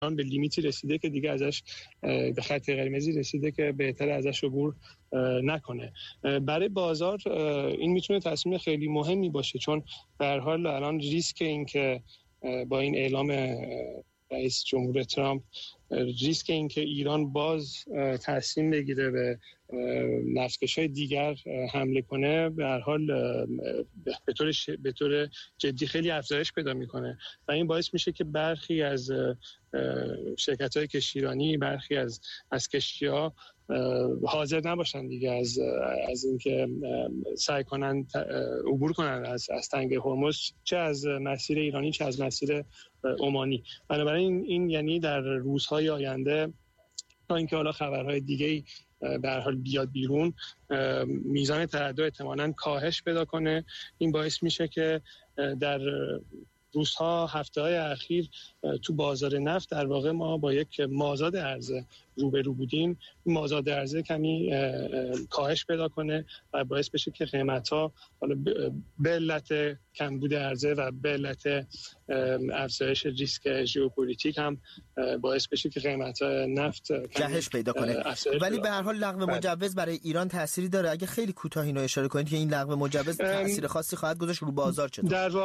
به لیمیتی رسیده که دیگه ازش به خط قرمزی رسیده که بهتر ازش عبور نکنه. برای بازار این میتونه تصمیم خیلی مهمی باشه، چون به هر حال الان ریسک این که با این اعلام رئیس جمهور ترامپ، ریسک این که ایران باز تصمیم بگیره به نفتکش‌های دیگر حمله کنه به هر حال به طور جدی خیلی افزایش پیدا میکنه و این باعث میشه که برخی از شرکت‌های کشتیرانی، برخی از کشتی‌ها حاضر نباشن دیگه از اینکه سعی کنن عبور کنن از تنگه هرمز، چه از مسیر ایرانی چه از مسیر عمانی. بنابراین این یعنی در روزهای آینده تا اینکه حالا خبرهای دیگه‌ای به هر حال بیاد بیرون، میزان تردد احتمالاً کاهش پیدا کنه. این باعث میشه که در روزها، هفته‌های اخیر تو بازار نفت در واقع ما با یک مازاد عرضه روبرو بودیم. این مازاد عرضه کمی کاهش پیدا کنه و باعث بشه که قیمت‌ها حالا به علت کمبود عرضه و به علت افزایش ریسک ژئوپلیتیک هم باعث بشه که قیمت نفت جهش پیدا کنه. ولی به هر حال لغو مجوز برای ایران تأثیری داره؟ اگه خیلی کوتاه اینو اشاره کنید که این لغو مجوز تأثیر خاصی خواهد گذاشت رو بازار چطور؟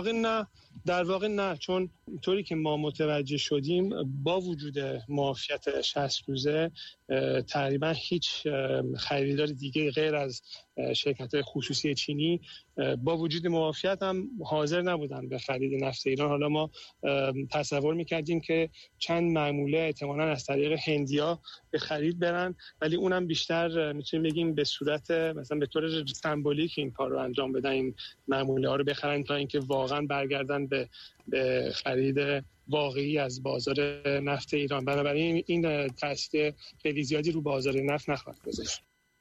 در واقع نه، چون طوری که ما متوجه شدیم با وجود معافیت 60 روزه تقریبا هیچ خریدار دیگه غیر از شرکت‌های خصوصی چینی با وجود معافیت هم حاضر نبودن به خرید نفت ایران. حالا ما تصور می‌کردیم که چند معموله احتمالاً از طریق هندیا به خرید برن، ولی اونم بیشتر میتونیم بگیم به صورت مثلا به طور سمبولیک این کار رو انجام بدن، این معموله ها رو بخرن تا اینکه واقعا برگردن به خرید واقعی از بازار نفت ایران. بنابراین این تاثیر خیلی زیادی رو بازار نفت نخواهد گذاشت.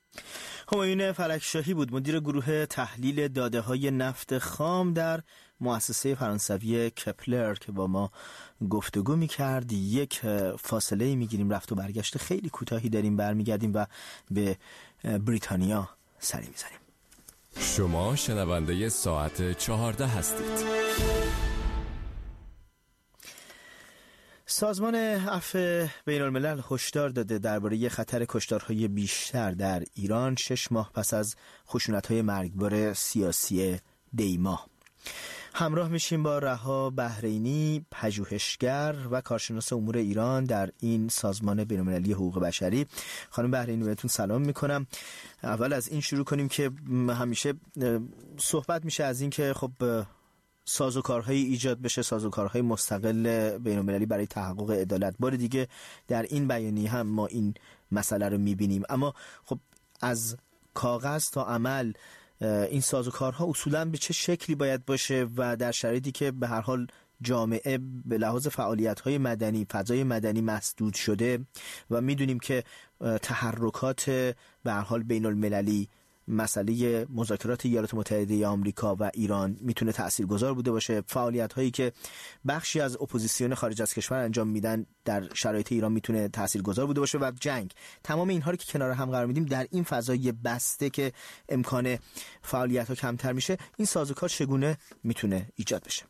همایون فلکشاهی بود، مدیر گروه تحلیل داده‌های نفت خام در مؤسسه فرانسوی کپلر که با ما گفتگو می‌کرد. یک فاصله می‌گیریم، رفت و برگشت خیلی کوتاهی داریم، برمیگردیم و به بریتانیا سری می‌زنیم. شما شنونده ساعت 14 هستید. سازمان عفو بین الملل هشدار داده درباره خطر کشتارهای بیشتر در ایران 6 ماه پس از خشونت‌های مرگبار سیاسی دی‌ماه. همراه میشیم با رها بحرینی، پژوهشگر و کارشناس امور ایران در این سازمان بین المللی حقوق بشری. خانم بحرینی بهتون سلام میکنم. اول از این شروع کنیم که همیشه صحبت میشه از این که خب سازوکارهای ایجاد بشه، سازوکارهای مستقل بین‌المللی برای تحقق عدالت. بار دیگه در این بیانیه هم ما این مسئله رو میبینیم، اما خب از کاغذ تا عمل این سازوکارها اصولاً به چه شکلی باید باشه و در شرایطی که به هر حال جامعه به لحاظ فعالیت‌های مدنی، فضای مدنی مسدود شده و میدونیم که تحرکات به هر حال بین‌المللی، مسئله مذاکرات ایالات متحده آمریکا و ایران میتونه تاثیرگذار بوده باشه، فعالیت هایی که بخشی از اپوزیسیون خارج از کشور انجام میدن در شرایط ایران میتونه تاثیرگذار بوده باشه و جنگ، تمام اینها رو که کنار هم قرار میدیم در این فضای بسته که امکان فعالیت ها کمتر میشه، این سازوکار چگونه میتونه ایجاد بشه؟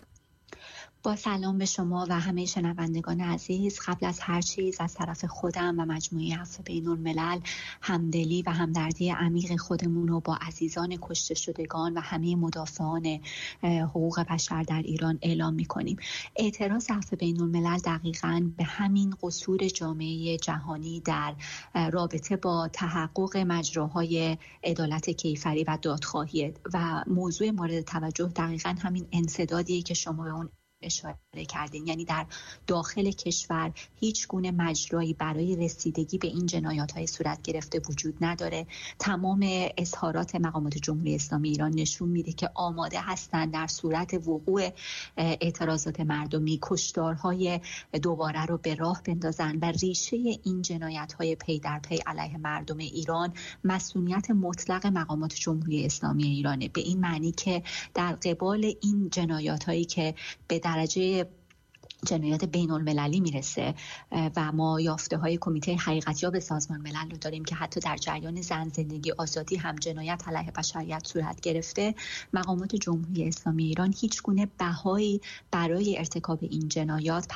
با سلام به شما و همه شنوندگان عزیز. قبل از هر چیز از طرف خودم و مجموعه عفو بین الملل همدلی و همدردی عمیق خودمون رو با عزیزان کشته شدگان و همه مدافعان حقوق بشر در ایران اعلام می‌کنیم. اعتراض عفو بین الملل دقیقاً به همین قصور جامعه جهانی در رابطه با تحقق مجراهای عدالت کیفری و دادخواهی و موضوع مورد توجه دقیقاً همین انسدادیه که شما به اون اشاره کردین. یعنی در داخل کشور هیچ گونه مجرایی برای رسیدگی به این جنایات‌های صورت گرفته وجود نداره. تمام اظهارات مقامات جمهوری اسلامی ایران نشون میده که آماده هستند در صورت وقوع اعتراضات مردمی کشتارهای دوباره رو به راه بندازن و ریشه این جنایت‌های پی در پی علیه مردم ایران مسئولیت مطلق مقامات جمهوری اسلامی ایرانه، به این معنی که در قبال این جنایات‌هایی که به درجه جنایات بین المللی میرسه و ما یافته های کمیته حقیقتیاب سازمان ملل رو داریم که حتی در جریان زن، زندگی، آزادی هم جنایت علیه بشریت صورت گرفته، مقامات جمهوری اسلامی ایران هیچ گونه بهایی برای ارتکاب این جنایات پرداخت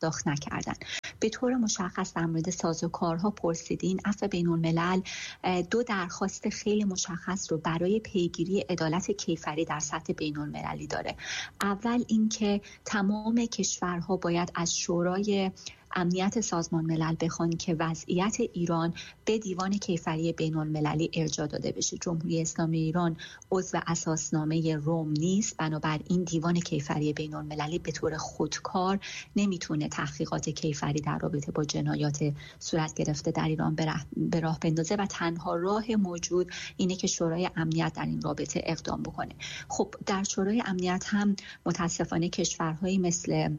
پرداخت نکردن. به طور مشخص در مورد سازوکارها پرسیدین. عفو بین الملل 2 درخواست خیلی مشخص رو برای پیگیری عدالت کیفری در سطح بین المللی داره. اول اینکه تمام کشورها باید از شورای امنیت سازمان ملل بخوان که وضعیت ایران به دیوان کیفری بین المللی ارجاع داده بشه. جمهوری اسلامی ایران عضو اساسنامه روم نیست، بنابراین دیوان کیفری بین المللی به طور خودکار نمیتونه تحقیقات کیفری در رابطه با جنایات صورت گرفته در ایران به راه بندازه و تنها راه موجود اینه که شورای امنیت در این رابطه اقدام بکنه. خب در شورای امنیت هم متاسفانه کشورهایی مثل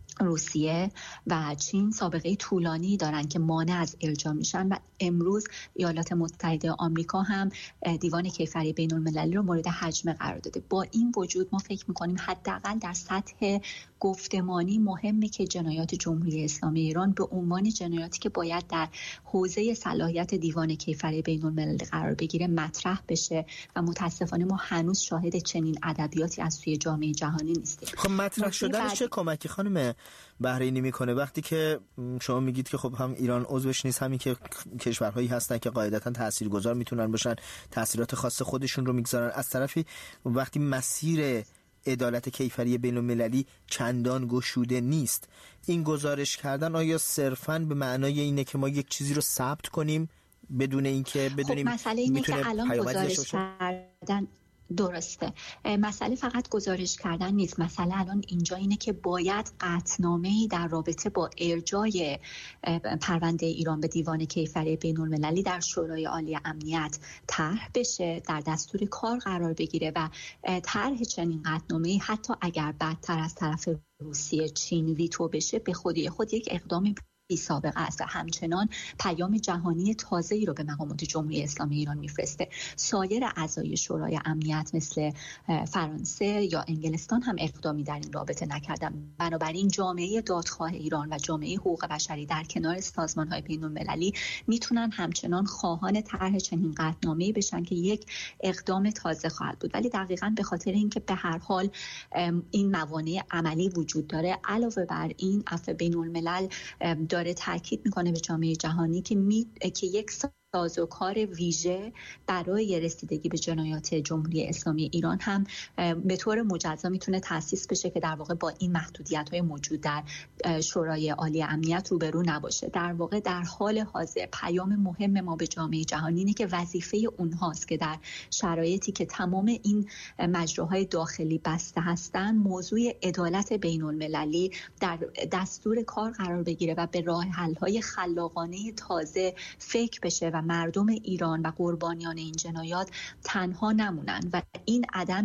روسیه و چین سابقه طولانی دارن که مانع از ارجاع میشن و امروز ایالات متحده آمریکا هم دیوان کیفری بین المللی رو مورد حجم قرار داده. با این وجود ما فکر میکنیم حداقل در سطح گفتمانی مهمه که جنایات جمهوری اسلامی ایران به عنوان جنایاتی که باید در حوزه صلاحیت دیوان کیفری بین المللی قرار بگیره مطرح بشه و متاسفانه ما هنوز شاهد چنین ادبیاتی از سوی جامعه جهانی نیستیم. خب مطرح شدنش چه کمکی خانم بحرینی میکنه وقتی که شما میگید که خب هم ایران عضوش نیست، همین که کشورهایی هستن که قاعدتا تاثیرگذار میتونن باشن، تاثیرات خاص خودشون رو میگذارن، از طرفی وقتی مسیر عدالت کیفری بین المللی چندان گشوده نیست، این گزارش کردن آیا صرفاً به معنای اینه که ما یک چیزی رو ثبت کنیم بدون اینکه بدونیم مسئله اینه که الان گزارش کردن درسته، مسئله فقط گزارش کردن نیست، مسئله الان اینجا اینه که باید قطعنامه‌ای در رابطه با ارجاع پرونده ایران به دیوان کیفری بین المللی در شورای عالی امنیت طرح بشه، در دستور کار قرار بگیره و طرح چنین قطعنامه‌ای حتی اگر بدتر از طرف روسیه، چین ویتو بشه به خودی خود یک اقدامی بی سابقه است و همچنان پیام جهانی تازه‌ای رو به مقامات جمهوری اسلامی ایران میفرسته. سایر اعضای شورای امنیت مثل فرانسه یا انگلستان هم اقدامی در این رابطه نکردن. بنابراین جامعه دادخواه ایران و جامعه حقوق بشری در کنار سازمان‌های بین‌المللی میتونن همچنان خواهان طرح چنین قطعنامه‌ای بشن که یک اقدام تازه خواهد بود، ولی دقیقاً به خاطر اینکه به هر حال این موانع عملی وجود داره، علاوه بر این عفو بین‌الملل داره تاکید میکنه به جامعه جهانی که یک سازوکار ویژه برای رسیدگی به جنایات جمهوری اسلامی ایران هم به طور مجزا میتونه تأسیس بشه که در واقع با این محدودیت‌های موجود در شورای عالی امنیت روبرو نباشه. در واقع در حال حاضر پیام مهم ما به جامعه جهانی اینه که وظیفه اونهاست که در شرایطی که تمام این مجراهای داخلی بسته هستن موضوع عدالت بین المللی در دستور کار قرار بگیره و به راه حل‌های خلاقانه تازه فکر بشه و مردم ایران و قربانیان این جنایات تنها نمونن و این عدم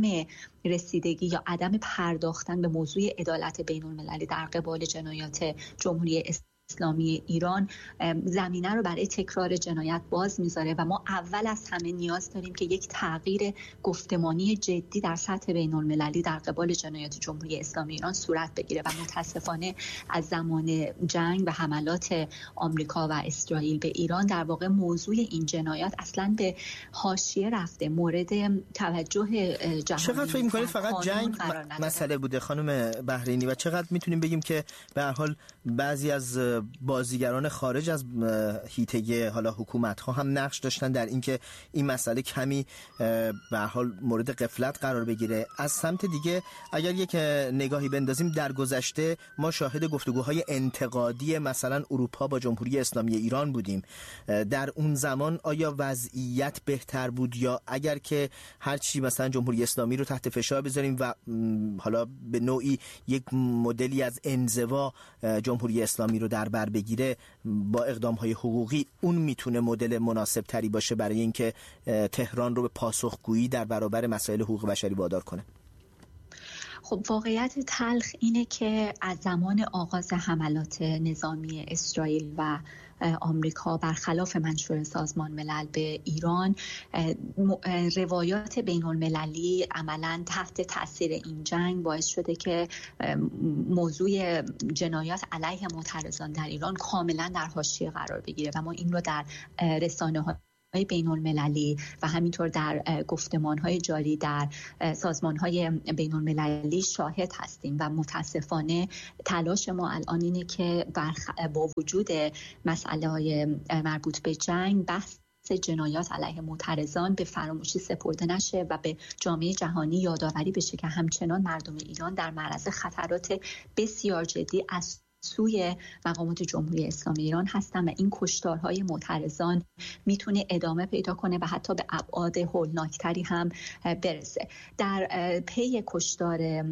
رسیدگی یا عدم پرداختن به موضوع عدالت بین المللی در قبال جنایات جمهوری اسلامی ایران زمینه رو برای تکرار جنایت باز میذاره و ما اول از همه نیاز داریم که یک تغییر گفتمانی جدی در سطح بین المللی در قبال جنایات جمهوری اسلامی ایران صورت بگیره و متاسفانه از زمان جنگ و حملات آمریکا و اسرائیل به ایران در واقع موضوع این جنایات اصلا به حاشیه رفته، مورد توجه جهانی. چقدر فکر می‌کنید فقط جنگ مسئله بوده خانم بحرینی و چقدر میتونیم بگیم که به هر حال بعضی از بازیگران خارج از حیطه حالا حکومت‌ها هم نقش داشتن در اینکه این مسئله کمی به هر حال مورد غفلت قرار بگیره؟ از سمت دیگه اگر یک نگاهی بندازیم در گذشته ما شاهد گفتگوهای انتقادی مثلا اروپا با جمهوری اسلامی ایران بودیم. در اون زمان آیا وضعیت بهتر بود یا اگر که هر چی مثلا جمهوری اسلامی رو تحت فشار بذاریم و حالا به نوعی یک مدلی از انزوا جمهوری اسلامی رو در بر بگیره با اقدام‌های حقوقی، اون میتونه مدل مناسب تری باشه برای اینکه تهران رو به پاسخگویی در برابر مسائل حقوق بشری وادار کنه؟ خب واقعیت تلخ اینه که از زمان آغاز حملات نظامی اسرائیل و آمریکا برخلاف منشور سازمان ملل به ایران، روایات بین المللی عملاً تحت تاثیر این جنگ باعث شده که موضوع جنایات علیه معترضان در ایران کاملاً در حاشیه قرار بگیره و ما این رو در رسانه‌های بین المللی و همینطور در گفتمان‌های جاری در سازمان‌های بین المللی شاهد هستیم و متاسفانه تلاش ما الان اینه که با وجود مسئله‌های مربوط به جنگ بحث جنایات علیه معترضان به فراموشی سپرده نشه و به جامعه جهانی یادآوری بشه که همچنان مردم ایران در معرض خطرات بسیار جدی از سوی مقامات جمهوری اسلامی ایران هستن و این کشتارهای معترضان میتونه ادامه پیدا کنه و حتی به ابعاد هولناکتری هم برسه. در پی کشتار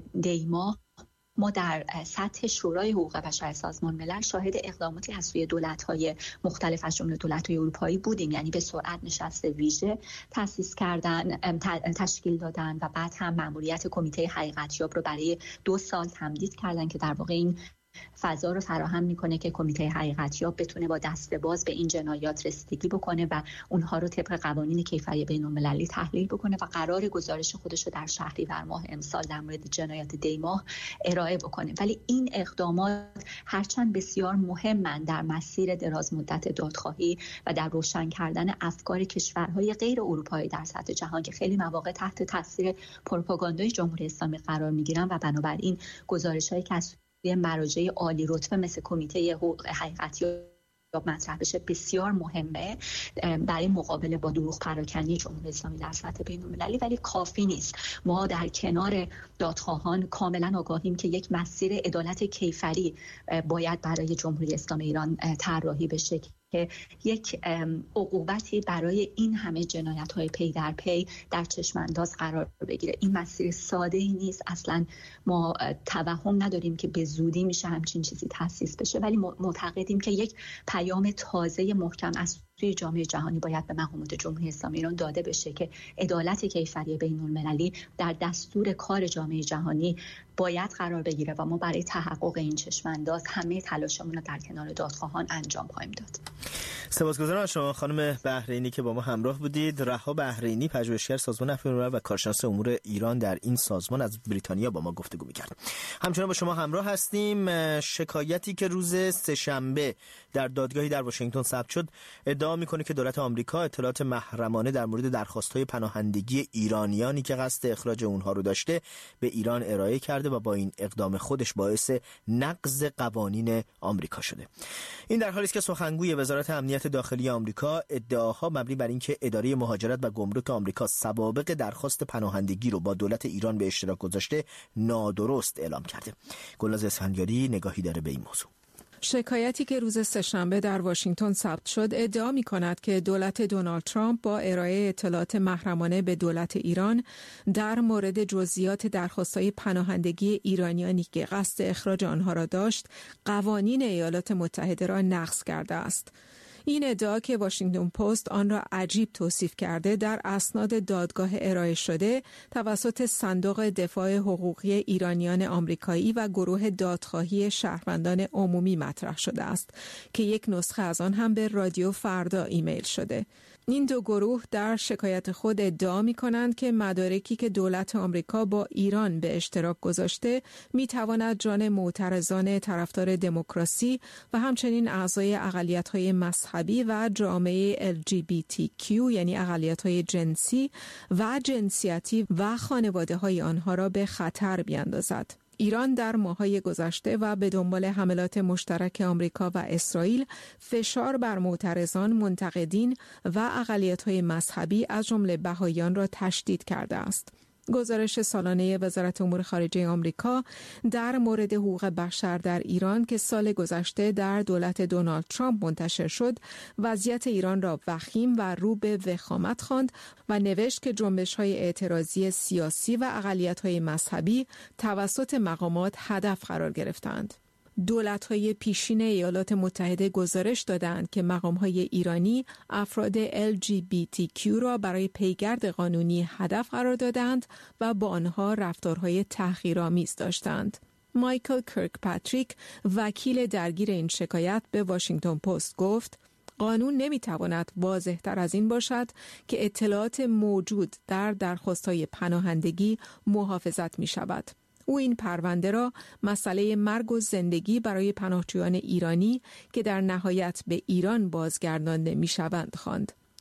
دیما ما در سطح شورای حقوق بشر سازمان ملل شاهد اقداماتی از سوی دولت‌های مختلف از جمله دولت‌های اروپایی بودیم، یعنی به سرعت نشست ویژه تأسیس کردن، تشکیل دادن و بعد هم مأموریت کمیته حقیقتیاب رو برای 2 سال تمدید کردن که در واقع این فضا رو فراهم میکنه که کمیته حقیقتیاب بتونه با دست باز به این جنایات رسیدگی بکنه و اونها رو طبق قوانین کیفری بین‌المللی تحلیل بکنه و قرار گزارش خودش رو در شهریور ماه امسال در مورد جنایات دیما ارائه بکنه. ولی این اقدامات هرچند بسیار مهمند در مسیر دراز مدت دادخواهی و در روشن کردن افکار کشورهای غیر اروپایی در سطح جهان که خیلی مواقع تحت تاثیر پروپاگاندای جمهوری اسلامی قرار میگیرن و بنابراین گزارش‌هایی که از مراجع عالی رتبه مثل کمیته حقوق حقیقتیاب مطرح بشه بسیار مهمه برای مقابله با دروغ پراکنی جمهوری اسلامی در سطح بین‌المللی، ولی کافی نیست. ما در کنار دادخواهان کاملا آگاهیم که یک مسیر عدالت کیفری باید برای جمهوری اسلامی ایران طراحی بشه که یک عقوبتی برای این همه جنایت‌های پی در پی در چشم‌انداز قرار بگیره. این مسیر ساده‌ای نیست. اصلا ما توهم نداریم که به زودی میشه همچین چیزی تأسیس بشه، ولی معتقدیم که یک پیام تازه محکم از سوی جامعه جهانی باید به مقامات جمهوری اسلامی ایران داده بشه که عدالت کیفری بین‌المللی در دستور کار جامعه جهانی باید قرار بگیره و ما برای تحقق این چشم‌انداز همه تلاشمون رو در کنار دادخواهان انجام خواهیم داد. سپاسگزارم از شما خانم بحرینی که با ما همراه بودید. رها بحرینی، پژوهشگر سازمان عفو بین‌الملل و کارشناس امور ایران در این سازمان، از بریتانیا با ما گفتگو می‌کرد. همچنان با شما همراه هستیم. شکایتی که روز سه‌شنبه در دادگاهی در واشنگتن ثبت شد ادعا می‌کنه که دولت آمریکا اطلاعات محرمانه در مورد درخواست‌های پناهندگی ایرانیانی که قصد اخراج اونها رو داشته به ایران ارائه کرده و با این اقدام خودش باعث نقض قوانین آمریکا شده. این در حالی است که سخنگوی وزارت امنیت داخلی آمریکا ادعاها مبنی بر اینکه اداره مهاجرت و گمرک آمریکا سوابق درخواست پناهندگی رو با دولت ایران به اشتراک گذاشته نادرست اعلام کرده. گلناز اسفندیاری نگاهی داره به این موضوع. شکایتی که روز سه‌شنبه در واشنگتن ثبت شد ادعا می‌کند که دولت دونالد ترامپ با ارائه اطلاعات محرمانه به دولت ایران در مورد جزئیات درخواست‌های پناهندگی ایرانیانی که قصد اخراج آنها را داشت، قوانین ایالات متحده را نقض کرده است. این ادعا که واشنگتن پست آن را عجیب توصیف کرده، در اسناد دادگاه ارائه شده توسط صندوق دفاع حقوقی ایرانیان آمریکایی و گروه دادخواهی شهروندان عمومی مطرح شده است که یک نسخه از آن هم به رادیو فردا ایمیل شده. این دو گروه در شکایت خود ادعا می کنند که مدارکی که دولت آمریکا با ایران به اشتراک گذاشته می تواند جان معترضان طرفدار دموکراسی و همچنین اعضای اقلیت‌های مذهبی و جامعه LGBTQ یعنی اقلیت‌های جنسی و جنسیتی و خانواده‌های آنها را به خطر بیاندازد. ایران در ماه‌های گذشته و به دنبال حملات مشترک آمریکا و اسرائیل فشار بر معترضان، منتقدین و اقلیت‌های مذهبی از جمله بهائیان را تشدید کرده است. گزارش سالانه وزارت امور خارجه آمریکا در مورد حقوق بشر در ایران که سال گذشته در دولت دونالد ترامپ منتشر شد، وضعیت ایران را وخیم و رو به وخامت خواند و نوشت که جنبش‌های اعتراضی سیاسی و اقلیت‌های مذهبی توسط مقامات هدف قرار گرفتند. دولت‌های پیشین ایالات متحده گزارش دادند که مقام‌های ایرانی افراد LGBTQ را برای پیگرد قانونی هدف قرار دادند و با آنها رفتارهای تحقیرآمیز داشتند. مایکل کرکپاتریک، وکیل درگیر این شکایت، به واشنگتن پست گفت: قانون نمیتواند واضح‌تر از این باشد که اطلاعات موجود در درخواست‌های پناهندگی محافظت می‌شود. او این پرونده را مسئله مرگ و زندگی برای پناهجویان ایرانی که در نهایت به ایران بازگردانده می‌شوند خواند.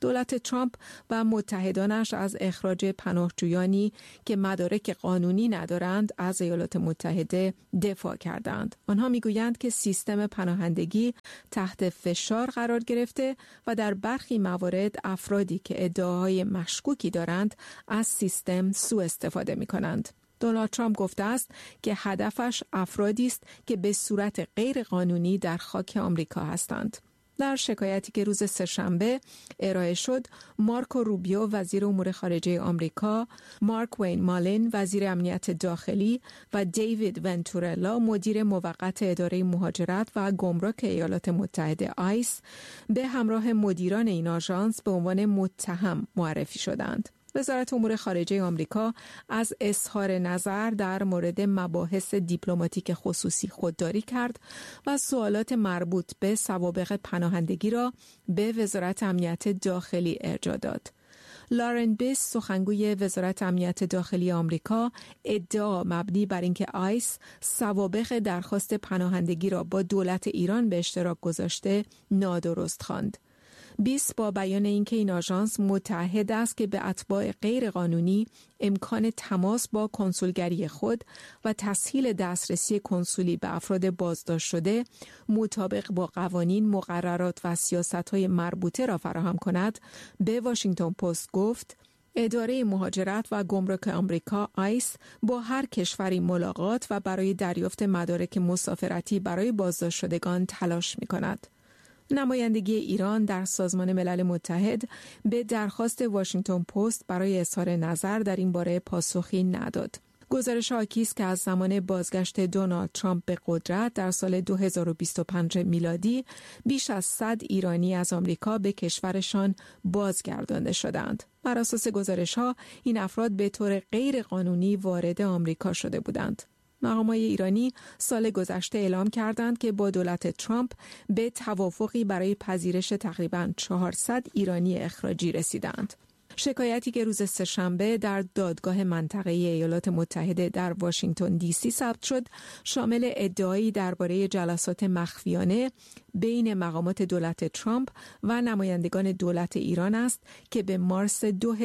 دولت ترامپ و متحدانش از اخراج پناهجویانی که مدارک قانونی ندارند از ایالات متحده دفاع کردند. آنها میگویند که سیستم پناهندگی تحت فشار قرار گرفته و در برخی موارد افرادی که ادعاهای مشکوکی دارند از سیستم سوء استفاده می‌کنند. دونالد ترامپ گفته است که هدفش افرادی است که به صورت غیر قانونی در خاک آمریکا هستند. در شکایتی که روز سه‌شنبه ارائه شد، مارکو روبیو وزیر امور خارجه آمریکا، مارک وین مالین وزیر امنیت داخلی و دیوید ونتورلا مدیر موقت اداره مهاجرت و گمرک ایالات متحده آیس به همراه مدیران این آژانس به عنوان متهم معرفی شدند. وزارت امور خارجه آمریکا از اظهار نظر در مورد مباحث دیپلماتیک خصوصی خودداری کرد و سوالات مربوط به سوابق پناهندگی را به وزارت امنیت داخلی ارجاع داد. لارن بیس سخنگوی وزارت امنیت داخلی آمریکا ادعا مبنی بر اینکه آیس سوابق درخواست پناهندگی را با دولت ایران به اشتراک گذاشته نادرست خواند. بیس با بیان اینکه این آژانس متعهد است که به اتباع غیرقانونی امکان تماس با کنسولگری خود و تسهیل دسترسی کنسولی به افراد بازداشت شده مطابق با قوانین، مقررات و سیاست‌های مربوطه را فراهم کند، به واشنگتن پست گفت اداره مهاجرت و گمرک آمریکا آیس با هر کشوری ملاقات و برای دریافت مدارک مسافرتی برای بازداشت شدگان تلاش می‌کند. نمایندگی ایران در سازمان ملل متحد به درخواست واشنگتن پست برای اظهار نظر در این باره پاسخی نداد. گزارش حاکی است که از زمان بازگشت دونالد ترامپ به قدرت در سال 2025 میلادی بیش از 100 ایرانی از آمریکا به کشورشان بازگردانده شدند. بر اساس گزارش‌ها این افراد به طور غیر قانونی وارد آمریکا شده بودند. مقامات ایرانی سال گذشته اعلام کردند که با دولت ترامپ به توافقی برای پذیرش تقریباً 400 ایرانی اخراجی رسیدند. شکایتی که روز سه‌شنبه در دادگاه منطقه‌ای ایالات متحده در واشنگتن دی سی ثبت شد، شامل ادعایی درباره جلسات مخفیانه بین مقامات دولت ترامپ و نمایندگان دولت ایران است که به مارس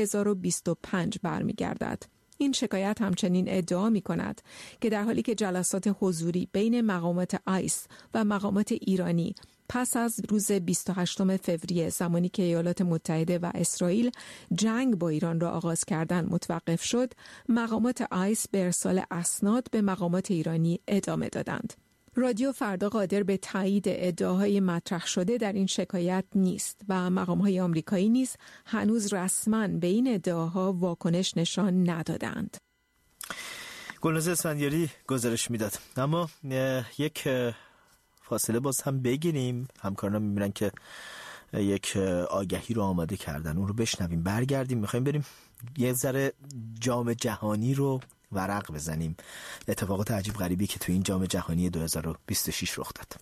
2025 برمیگردد. این شکایت همچنین ادعا می کند که در حالی که جلسات حضوری بین مقامات آیس و مقامات ایرانی پس از روز 28 فوریه زمانی که ایالات متحده و اسرائیل جنگ با ایران را آغاز کردند متوقف شد، مقامات آیس به ارسال اسناد به مقامات ایرانی ادامه دادند. رادیو فردا قادر به تایید ادعاهای مطرح شده در این شکایت نیست و مقام‌های آمریکایی نیز هنوز رسما به این ادعاها واکنش نشان ندادند. گلناز اسفندیاری گزارش میداد. اما یک فاصله باز هم بگیریم. همکاران میبینن که یک آگهی رو آماده کردن، اون رو بشنویم، برگردیم. میخوایم بریم یه ذره جام جهانی رو ورق بزنیم، اتفاقات عجیب غریبی که تو این جام جهانی 2026 رخ داد.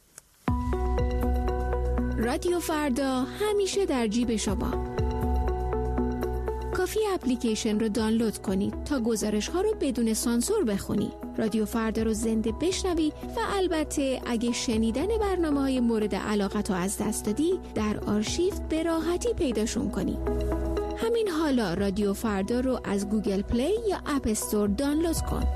رادیو فردا همیشه در جیب شما. کافی اپلیکیشن رو دانلود کنید تا گزارش‌ها رو بدون سانسور بخونی، رادیو فردا رو زنده بشنوی و البته اگه شنیدن برنامه‌های مورد علاقت رو از دست دادی در آرشیو به راحتی پیداشون کنی. همین حالا رادیو فردا رو از گوگل پلی یا اپ استور دانلود کن.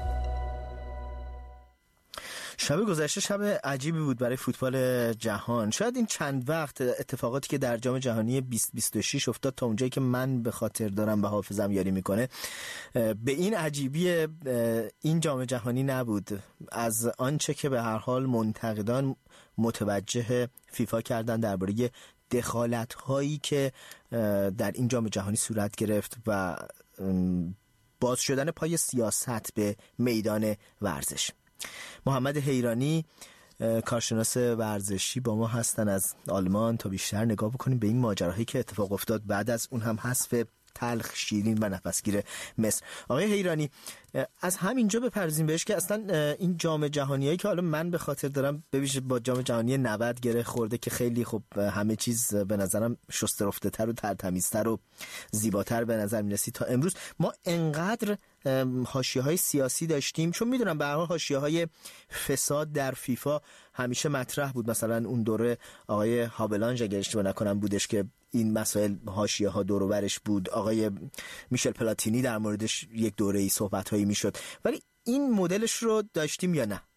شب گذشته شب عجیبی بود برای فوتبال جهان. شاید این چند وقت اتفاقاتی که در جام جهانی 2026 افتاد تا اونجایی که من به خاطر دارم و حافظم یاری میکنه به این عجیبی این جام جهانی نبود. از آنچه که به هر حال منتقدان متوجه فیفا کردن درباره دخالت هایی که در این جام جهانی صورت گرفت و باز شدن پای سیاست به میدان ورزش. محمد حیرانی کارشناس ورزشی با ما هستن از آلمان تا بیشتر نگاه بکنیم به این ماجراهایی که اتفاق افتاد، بعد از اون هم حذف تلخ، شیرین و نفسگیر مصر. آقای حیرانی، از همینجا بپرزیم بهش که اصلا این جام جهانیایی که حالا من به خاطر دارم ببینید با جام جهانی 90 گره خورده که خیلی خب همه چیز به نظرم شسته رفته تر و ترتمیزتر و زیباتر به نظر میرسید تا امروز، ما انقدر حاشیه‌های سیاسی داشتیم؟ چون میدونم به هر حال حاشیه‌های فساد در فیفا همیشه مطرح بود. مثلا اون دوره آقای هابلانج اگه اشتباه نکنم بودش که این مسائل حاشیه‌ها دور و برش بود. آقای میشل پلاتینی در موردش یک دوره‌ای صحبت‌هایی میشد. ولی این مدلش رو داشتیم یا نه؟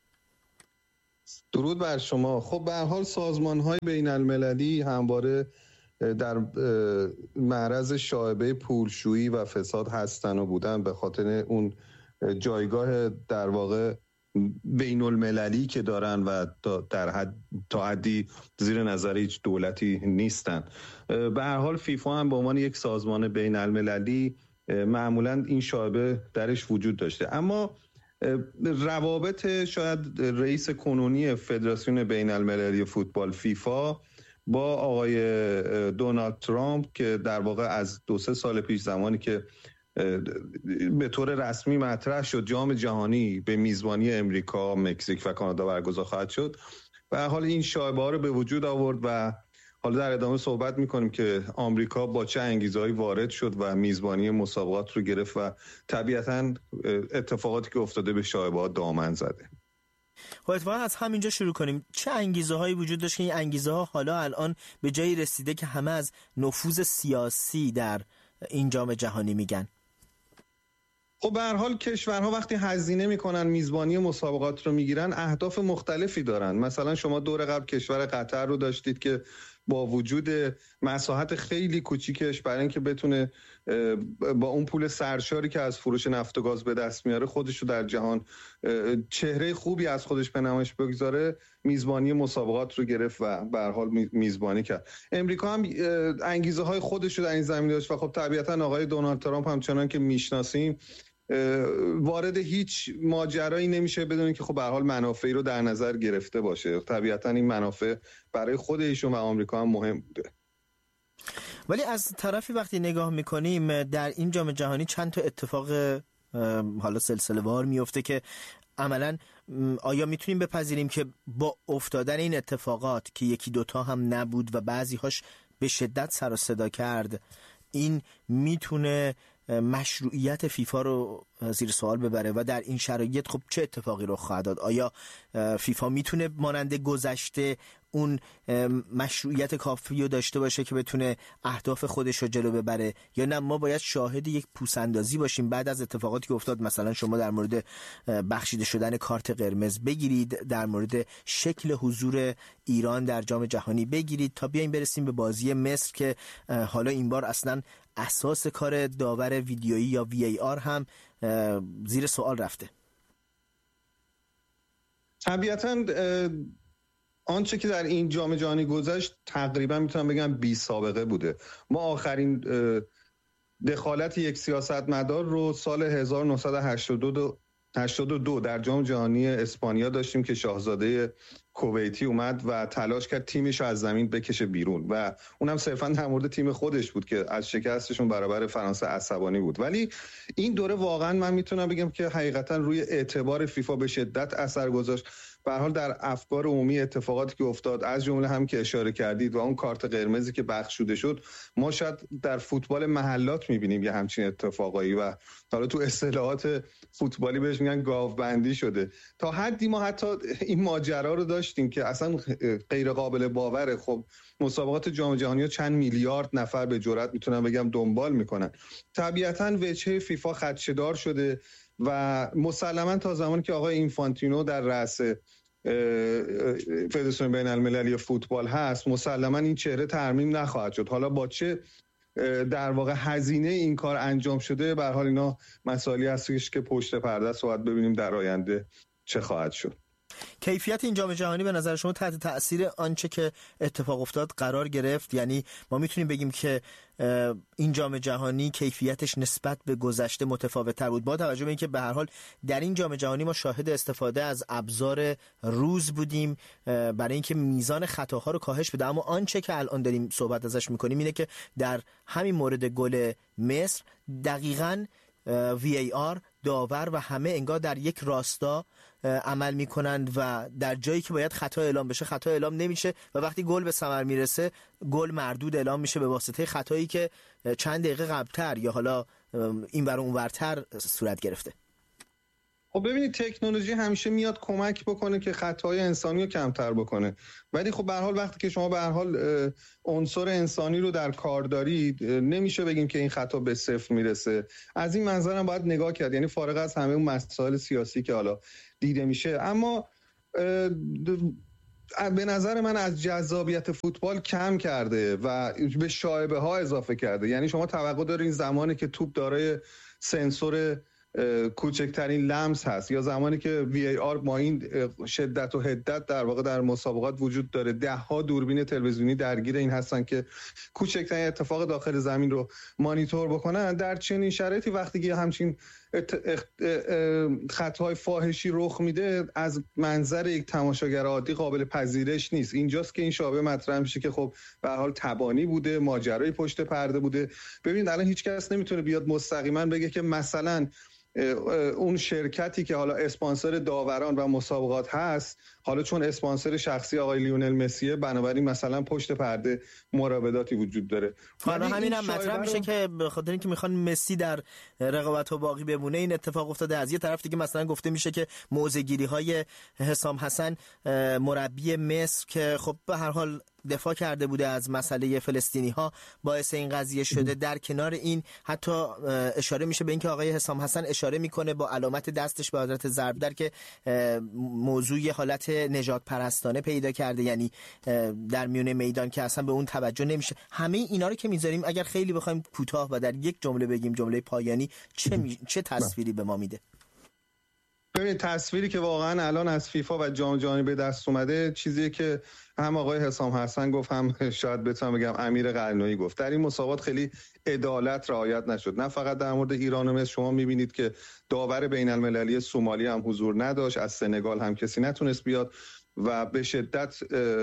درود بر شما. خب به هر حال سازمان‌های بین‌المللی همواره در معرض شایبه پولشویی و فساد هستن و بودن به خاطر اون جایگاه در واقع بین المللی که دارن و تا حدی زیر نظر هیچ دولتی نیستن. به هر حال فیفا هم به عنوان یک سازمان بین المللی معمولا این شایبه درش وجود داشته، اما روابط شاید رئیس کنونی فدراسیون بین المللی فوتبال فیفا با آقای دونالد ترامپ که در واقع از 2-3 سال پیش زمانی که به طور رسمی مطرح شد جام جهانی به میزبانی امریکا، مکزیک و کانادا برگزار خواهد شد، به هر حال این شایبه ها رو به وجود آورد و حالا در ادامه صحبت میکنیم که آمریکا با چه انگیزه‌ای وارد شد و میزبانی مسابقات رو گرفت و طبیعتاً اتفاقاتی که افتاده به شایبه ها دامن زده. خب اتفاقا از همینجا شروع کنیم. چه انگیزه‌هایی وجود داشت که این انگیزه‌ها حالا الان به جایی رسیده که همه از نفوذ سیاسی در این جام جهانی میگن؟ خب به هر حال کشورها وقتی هزینه میکنن میزبانی مسابقات رو میگیرن اهداف مختلفی دارن. مثلا شما دور قبل کشور قطر رو داشتید که با وجود مساحت خیلی کوچیکش برای اینکه بتونه با اون پول سرشاری که از فروش نفت و گاز به دست میاره خودش رو در جهان چهره خوبی از خودش به نمایش بگذاره، میزبانی مسابقات رو گرفت و به هر حال میزبانی کرد. امریکا هم انگیزه های خودش رو در این زمینه داشت و خب طبیعتا آقای دونالد ترامپ همچنان که میشناسیم وارد هیچ ماجرایی نمیشه بدون اینکه خب به هر حال منافعی رو در نظر گرفته باشه. طبیعتا این منافع برای خود ایشون و آمریکا هم مهم بوده. ولی از طرفی وقتی نگاه میکنیم در این جام جهانی چند تا اتفاق حالا سلسله وار میفته که عملاً آیا میتونیم بپذیریم که با افتادن این اتفاقات که یکی دوتا هم نبود و بعضی‌هاش به شدت سر و صدا کرد، این میتونه مشروعیت فیفا رو زیر سوال ببره و در این شرایط خب چه اتفاقی رخ خواهد داد؟ آیا فیفا میتونه مانند گذشته اون مشروعیت کافی رو داشته باشه که بتونه اهداف خودش رو جلو ببره، یا نه ما باید شاهد یک پوس‌اندازی باشیم بعد از اتفاقاتی که افتاد؟ مثلا شما در مورد بخشیده شدن کارت قرمز بگیرید، در مورد شکل حضور ایران در جام جهانی بگیرید، تا بیایم برسیم به بازی مصر که حالا این بار اصلا اساس کار داور ویدیویی یا VAR هم زیر سوال رفته. طبیعتاً آنچه که در این جام جهانی گذشت تقریبا میتونم بگم بی سابقه بوده. ما آخرین دخالت یک سیاستمدار رو سال 1982 در جام جهانی اسپانیا داشتیم که شاهزاده کویتی اومد و تلاش کرد تیمش رو از زمین بکشه بیرون و اونم صرفا در مورد تیم خودش بود که از شکستشون برابر فرانسه عصبانی بود. ولی این دوره واقعا من میتونم بگم که حقیقتا روی اعتبار فیفا به شدت اثر گذاشت. به هر حال در افکار عمومی اتفاقاتی که افتاد، از جمله هم که اشاره کردید و اون کارت قرمزی که بخشوده شد، ما شاید در فوتبال محلات می‌بینیم یه همچین اتفاقایی و حالا تو اصطلاحات فوتبالی بهش میگن گاوبندی شده. تا حدی ما حتی این ماجرا رو داشتیم که اصلا غیر قابل باوره. خب مسابقات جام جهانی چند میلیارد نفر به جرئت میتونم بگم دنبال میکنن. طبیعتاً وجهه فیفا خدشه‌دار شده و مسلماً تا زمانی که آقای اینفانتینو در رأس فدراسیون بین المللی فوتبال هست مسلماً این چهره ترمیم نخواهد شد. حالا با چه در واقع هزینه این کار انجام شده، به هر حال اینا مسائلی هستش که پشت پرده است و باید ببینیم در آینده چه خواهد شد. کیفیت این جام جهانی به نظر شما تحت تأثیر آنچه که اتفاق افتاد قرار گرفت؟ یعنی ما میتونیم بگیم که این جام جهانی کیفیتش نسبت به گذشته متفاوت‌تر بود، با توجه به اینکه به هر حال در این جام جهانی ما شاهد استفاده از ابزار روز بودیم برای اینکه میزان خطاها رو کاهش بده. اما آنچه که الان داریم صحبت ازش میکنیم اینه که در همین مورد گل مصر دقیقاً VAR داور و همه انگار در یک راستا عمل میکنند و در جایی که باید خطا اعلام بشه خطا اعلام نمیشه و وقتی گل به ثمر میرسه گل مردود اعلام میشه به واسطه خطایی که چند دقیقه قبلتر یا حالا این ور اون ورتر صورت گرفته. خب ببینید تکنولوژی همیشه میاد کمک بکنه که خطاهای انسانی رو کمتر بکنه، ولی خب به هر حال وقتی که شما به هر حال عنصر انسانی رو در کار دارید نمیشه بگیم که این خطا به صفر میرسه. از این منظر هم باید نگاه کرد، یعنی فارغ از همه اون مسائل سیاسی که حالا دیده میشه، اما به نظر من از جذابیت فوتبال کم کرده و به شایبه ها اضافه کرده. یعنی شما توقع دارین زمانی که توپ دارای سنسور کوچکترین لمس هست یا زمانی که VAR با این شدت و حدت در واقع در مسابقات وجود داره، 10 دوربین تلویزیونی درگیر این هستن که کوچکترین اتفاق داخل زمین رو مانیتور بکنن، در چنین شرایطی وقتی که همچین خطاهای فاحشی رخ میده از منظر یک تماشاگر عادی قابل پذیرش نیست. اینجاست که این شایبه مطرح میشه که خب به هر حال تبانی بوده، ماجرای پشت پرده بوده. ببینید الان هیچ کس نمیتونه بیاد مستقیما بگه که مثلا اون شرکتی که حالا اسپانسر داوران و مسابقات هست، حالا چون اسپانسر شخصی آقای لیونل مسیه بنابراین مثلا پشت پرده مراوداتی وجود داره. حالا همین هم مطرح میشه که به خاطر اینکه میخوان مسی در رقابت‌ها باقی بمونه این اتفاق افتاده. از یه طرف دیگه مثلا گفته میشه که موضع‌گیری‌های حسام حسن مربی مصر که خب به هر حال دفاع کرده بوده از مسئله فلسطینی‌ها باعث این قضیه شده. در کنار این حتی اشاره میشه به اینکه آقای حسام حسن اشاره میکنه با علامت دستش به حضرت ضرب در که موضوع حالت نجات پرستانه پیدا کرده، یعنی در میون میدان که اصلا به اون توجه نمیشه. همه اینا رو که میذاریم اگر خیلی بخوایم کوتاه و در یک جمله بگیم، جمله پایانی، چه تصویری به ما میده؟ ببینید تصویری که واقعا الان از فیفا و جام جهانی به دست اومده چیزیه که هم آقای حسام حسن گفت، هم شاید بتونم بگم امیر قلنویی گفت. در این مسابقات خیلی عدالت رعایت نشد، نه فقط در مورد ایران و مصر. شما میبینید که داور بین المللی سومالی هم حضور نداشت، از سنگال هم کسی نتونست بیاد و به شدت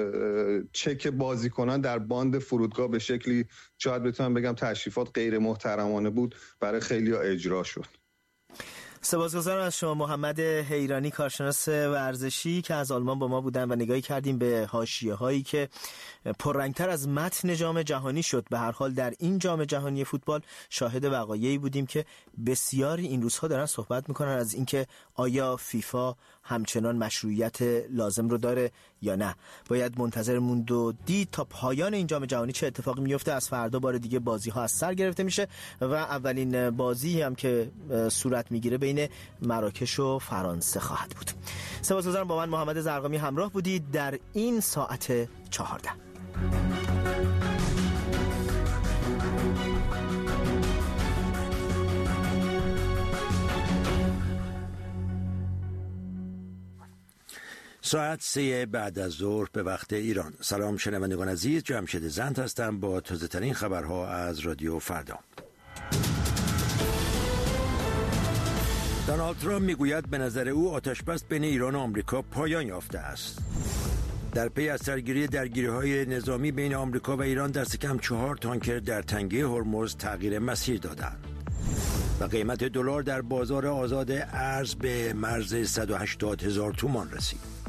چک بازیکنان در باند فرودگاه به شکلی شاید بتونم بگم تشریفات غیر محترمانه بود برای خیلی‌ها اجرا شد. سپاسگزارم از شما محمد حیرانی، کارشناس ورزشی که از آلمان با ما بودن و نگاهی کردیم به حاشیه‌هایی که پررنگتر از متن جام جهانی شد. به هر حال در این جام جهانی فوتبال شاهد وقایعی بودیم که بسیاری این روزها دارن صحبت میکنن از اینکه آیا فیفا همچنان مشروعیت لازم رو داره یا نه. باید منتظر موند و دید تا پایان این جام جهانی چه اتفاقی میفته. از فردا بار دیگه بازی ها از سر گرفته میشه و اولین بازی هم که صورت میگیره بین مراکش و فرانسه خواهد بود. سپاسگزارم با من محمد زرقامی همراه بودید در این ساعت 14. ساعت 3 بعد از ظهر به وقت ایران. سلام شنوندگان عزیز، جمشید زند هستم با تازه ترین خبرها از رادیو فردا. دونالد ترامپ میگوید به نظر او آتش‌بس بین ایران و آمریکا پایان یافته است. در پی از سرگیری درگیری‌های نظامی بین آمریکا و ایران دست کم 4 تانکر در تنگه هرمز تغییر مسیر دادند. و قیمت دلار در بازار آزاد ارز به مرز 180,000 تومان رسید.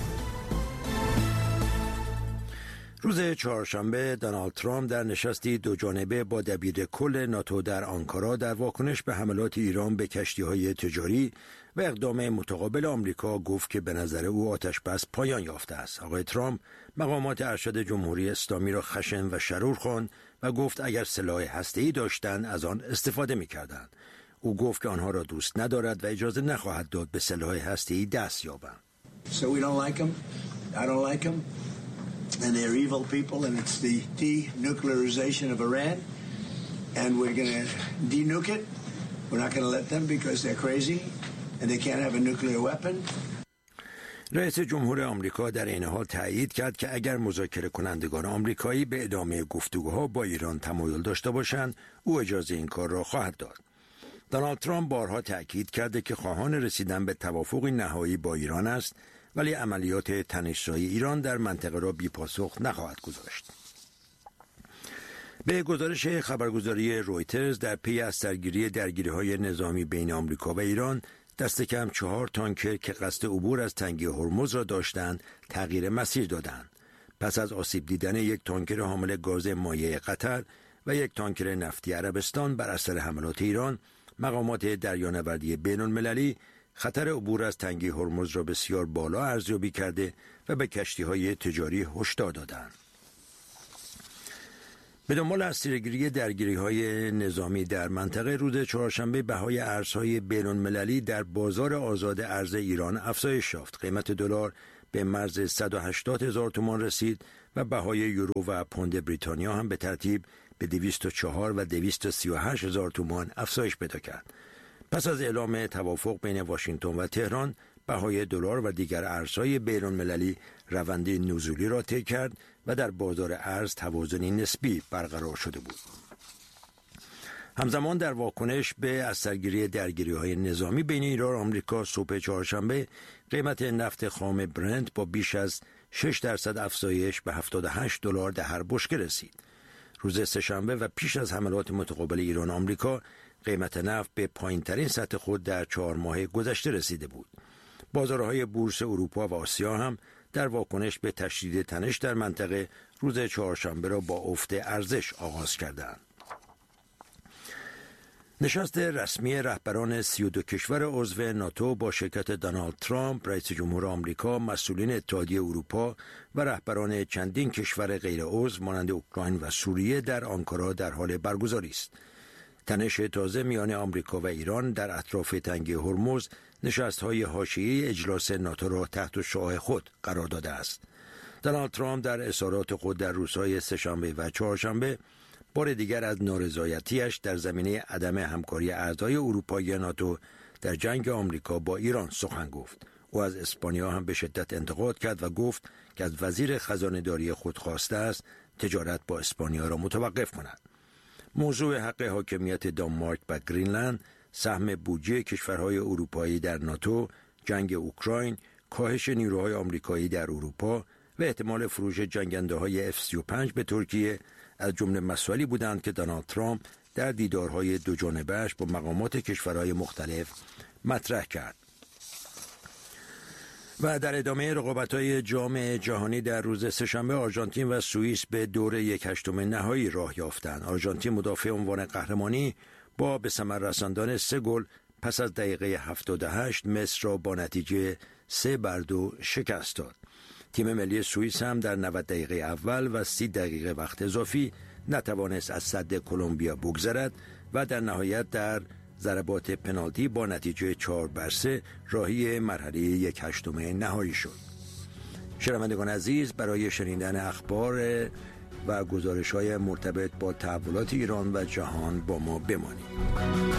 روز چهارشنبه دونالد ترامپ در نشستی دوجانبه با دبیر کل ناتو در آنکارا در واکنش به حملات ایران به کشتی‌های تجاری و اقدام متقابل آمریکا گفت که به نظر او آتش‌بس پایان یافته است. آقای ترامپ مقامات ارشد جمهوری اسلامی را خشن و شرور خواند و گفت اگر سلاح هسته‌ای داشتند از آن استفاده می‌کردند. او گفت که آنها را دوست ندارد و اجازه نخواهد داد به سلاح هسته‌ای دست یابند. So we don't like them. I don't like them. And they're evil people, and it's the denuclearization of Iran, and we're going to denuke it. We're not going to let them because they're crazy and they can't have a nuclear weapon. رئیس جمهور آمریکا در این حال تایید کرد که اگر مذاکره کنندگان آمریکایی به ادامه گفتگوها با ایران تمایل داشته باشند، او اجازه این کار را خواهد داد. دونالد ترامپ بارها تأکید کرده که خواهان رسیدن به توافقی نهایی با ایران است، ولی عملیات تنش‌زایی ایران در منطقه را بی‌پاسخ نخواهد گذاشت. به گزارش خبرگزاری رویترز در پی از درگیری‌های نظامی بین آمریکا و ایران، دست کم 4 تانکر که قصد عبور از تنگه هرمز را داشتند تغییر مسیر دادند. پس از آسیب دیدن یک تانکر حامل گاز مایع قطر و یک تانکر نفتی عربستان بر اثر حملات ایران، مقامات دریانوردی بین‌المللی خطر عبور از تنگه هرمز را بسیار بالا ارزیابی کرده و به کشتی‌های تجاری هشدار دادند. به دنبال از سیرگیری درگیری‌های نظامی در منطقه، روز چهارشنبه بهای ارزهای بین‌المللی در بازار آزاد ارز ایران افزایش یافت. قیمت دلار به مرز 180,000 تومان رسید و بهای یورو و پوند بریتانیا هم به ترتیب به 204 و 238,000 تومان افزایش پیدا کرد. پس از اعلام توافق بین واشنگتن و تهران، بهای دلار و دیگر ارزهای بین‌المللی روند نزولی را طی کرد و در بازار ارز توازنی نسبی برقرار شده بود. همزمان در واکنش به از سرگیری درگیری‌های نظامی بین ایران و آمریکا، صبح چهارشنبه قیمت نفت خام برنت با بیش از 6% افزایش به $78 در هر بشکه رسید. روز سه‌شنبه و پیش از حملات متقابل ایران و آمریکا، قیمت نفت به پایین‌ترین سطح خود در 4 ماه گذشته رسیده بود. بازارهای بورس اروپا و آسیا هم در واکنش به تشدید تنش در منطقه روز چهارشنبه را با افت ارزش آغاز کردند. نشست رسمی رهبران 32 کشور عضو ناتو با شرکت دونالد ترامپ، رئیس جمهور آمریکا، مسئولین اتحادیه اروپا و رهبران چندین کشور غیر عضو مانند اوکراین و سوریه در آنکارا در حال برگزاری است. تنش تازه میان آمریکا و ایران در اطراف تنگه هرمز نشست‌های حاشیه‌ای اجلاس ناتو را تحت شعاع خود قرار داده است. دونالد ترامپ در اظهارات خود در روزهای سه‌شنبه و چهارشنبه بار دیگر از نارضایتی‌اش در زمینه عدم همکاری اعضای اروپایی ناتو در جنگ آمریکا با ایران سخن گفت. او از اسپانیا هم به شدت انتقاد کرد و گفت که از وزیر خزانه‌داری خود خواسته است تجارت با اسپانیا را متوقف کند. موضوع حق حاکمیت دانمارک و گرینلند، سهم بودجه کشورهای اروپایی در ناتو، جنگ اوکراین، کاهش نیروهای آمریکایی در اروپا و احتمال فروش جنگنده‌های F-35 به ترکیه از جمله مسائلی بودند که دونالد ترامپ در دیدارهای دو جانبه‌اش با مقامات کشورهای مختلف مطرح کرد. و در ادامه رقابت‌های جام جهانی در روز سه‌شنبه، آرژانتین و سوئیس به دور 1/8 نهایی راه یافتند. آرژانتین مدافع عنوان قهرمانی با به ثمر رساندن 3 گل پس از دقیقه 78 مصر را با نتیجه 3-2 شکست داد. تیم ملی سوئیس هم در 90 دقیقه اول و 30 دقیقه وقت اضافی نتوانست از سد کلمبیا بگذرد و در نهایت در ضربات پنالتی با نتیجه 4-3 راهی مرحله 1/8 نهایی شد. شنوندگان عزیز، برای شنیدن اخبار و گزارش‌های مرتبط با تحولات ایران و جهان با ما بمانید.